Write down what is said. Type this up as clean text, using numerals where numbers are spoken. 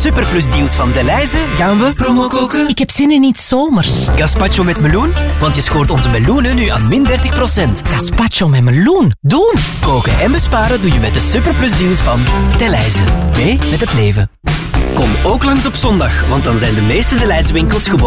Superplus deals van Delhaize gaan we promo koken. Ik heb zin in iets zomers. Gazpacho met meloen, want je scoort onze meloenen nu aan min 30%. Gazpacho met meloen. Doen! Koken en besparen doe je met de Superplus deals van Delhaize. Mee met het leven. Kom ook langs op zondag, want dan zijn de meeste Delhaize winkels gewoon